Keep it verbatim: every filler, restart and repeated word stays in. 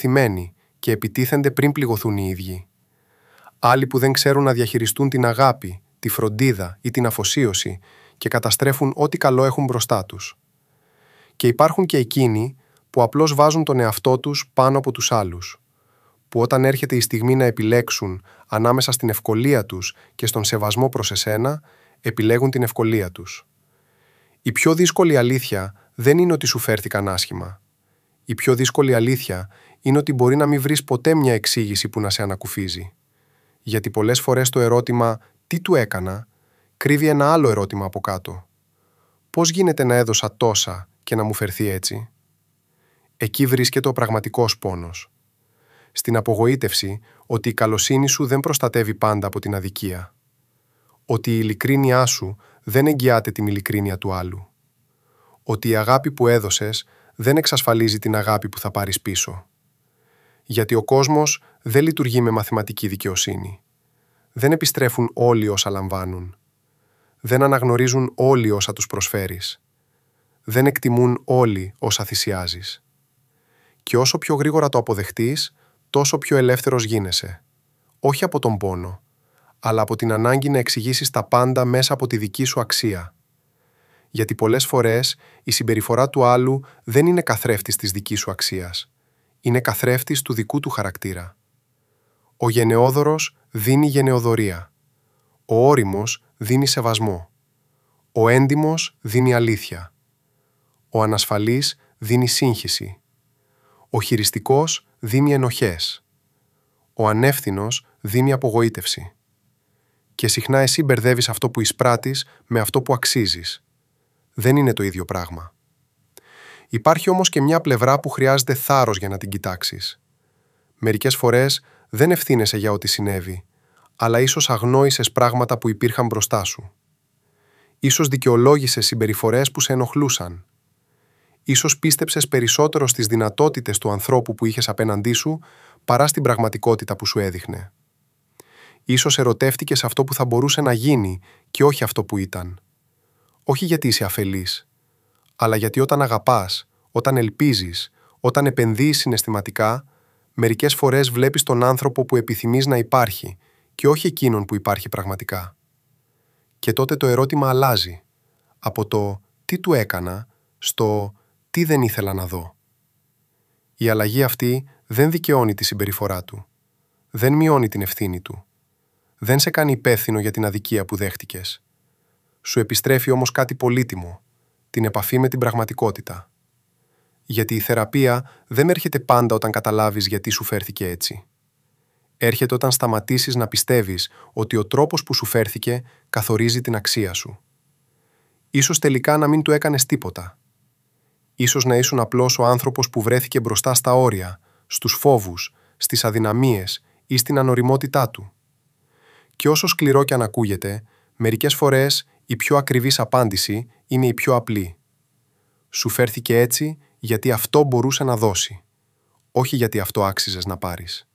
εκτεθειμένοι και επιτίθενται πριν πληγωθούν οι ίδιοι. Άλλοι που δεν ξέρουν να διαχειριστούν την αγάπη, τη φροντίδα ή την αφοσίωση και καταστρέφουν ό,τι καλό έχουν μπροστά τους. Και υπάρχουν και εκείνοι που απλώς βάζουν τον εαυτό τους πάνω από τους άλλους, που όταν έρχεται η στιγμή να επιλέξουν ανάμεσα στην ευκολία τους και στον σεβασμό προς εσένα, επιλέγουν την ευκολία τους. Η πιο δύσκολη αλήθεια δεν είναι ότι σου φέρθηκαν άσχημα. Η πιο δύσκολη αλήθεια είναι ότι μπορεί να μην βρεις ποτέ μια εξήγηση που να σε ανακουφίζει. Γιατί πολλές φορές το ερώτημα «τι του έκανα» κρύβει ένα άλλο ερώτημα από κάτω. Πώς γίνεται να έδωσα τόσα και να μου φερθεί έτσι? Εκεί βρίσκεται ο πραγματικός πόνος. Στην απογοήτευση ότι η καλοσύνη σου δεν προστατεύει πάντα από την αδικία. Ότι η ειλικρίνειά σου δεν εγγυάται την ειλικρίνεια του άλλου. Ότι η αγάπη που έδωσες δεν εξασφαλίζει την αγάπη που θα πάρεις πίσω. Γιατί ο κόσμος δεν λειτουργεί με μαθηματική δικαιοσύνη. Δεν επιστρέφουν όλοι όσα λαμβάνουν. Δεν αναγνωρίζουν όλοι όσα τους προσφέρεις. Δεν εκτιμούν όλοι όσα θυσιάζεις. Και όσο πιο γρήγορα το αποδεχτείς, τόσο πιο ελεύθερος γίνεσαι. Όχι από τον πόνο, αλλά από την ανάγκη να εξηγήσεις τα πάντα μέσα από τη δική σου αξία. Γιατί πολλές φορές η συμπεριφορά του άλλου δεν είναι καθρέφτης της δικής σου αξίας. Είναι καθρέφτης του δικού του χαρακτήρα. Ο γενναιόδωρος δίνει γενναιοδωρία. Ο ώριμος δίνει σεβασμό. Ο έντιμος δίνει αλήθεια. Ο ανασφαλής δίνει σύγχυση. Ο χειριστικός δίνει ενοχές. Ο ανεύθυνος δίνει απογοήτευση. Και συχνά εσύ μπερδεύεις αυτό που εισπράττεις με αυτό που αξίζεις. Δεν είναι το ίδιο πράγμα. Υπάρχει όμως και μια πλευρά που χρειάζεται θάρρος για να την κοιτάξεις. Μερικές φορές δεν ευθύνεσαι για ό,τι συνέβη, αλλά ίσως αγνόησες πράγματα που υπήρχαν μπροστά σου. Ίσως δικαιολόγησες συμπεριφορές που σε ενοχλούσαν. Ίσως πίστεψες περισσότερο στις δυνατότητες του ανθρώπου που είχες απέναντί σου παρά στην πραγματικότητα που σου έδειχνε. Ίσως ερωτεύτηκες αυτό που θα μπορούσε να γίνει και όχι αυτό που ήταν. Όχι γιατί είσαι αφελής, αλλά γιατί όταν αγαπάς, όταν ελπίζεις, όταν επενδύεις συναισθηματικά, μερικές φορές βλέπεις τον άνθρωπο που επιθυμείς να υπάρχει και όχι εκείνον που υπάρχει πραγματικά. Και τότε το ερώτημα αλλάζει από το «τι του έκανα» στο «τι δεν ήθελα να δω». Η αλλαγή αυτή δεν δικαιώνει τη συμπεριφορά του. Δεν μειώνει την ευθύνη του. Δεν σε κάνει υπεύθυνο για την αδικία που δέχτηκες. Σου επιστρέφει όμως κάτι πολύτιμο, την επαφή με την πραγματικότητα. Γιατί η θεραπεία δεν έρχεται πάντα όταν καταλάβεις γιατί σου φέρθηκε έτσι. Έρχεται όταν σταματήσεις να πιστεύεις ότι ο τρόπος που σου φέρθηκε καθορίζει την αξία σου. Ίσως τελικά να μην του έκανες τίποτα. Ίσως να ήσουν απλώς ο άνθρωπος που βρέθηκε μπροστά στα όρια, στους φόβους, στις αδυναμίες ή στην ανοριμότητά του. Και όσο σκληρό κι αν ακούγεται, μερικές φορές η πιο ακριβής απάντηση είναι η πιο απλή. Σου φέρθηκε έτσι γιατί αυτό μπορούσε να δώσει, όχι γιατί αυτό άξιζες να πάρεις.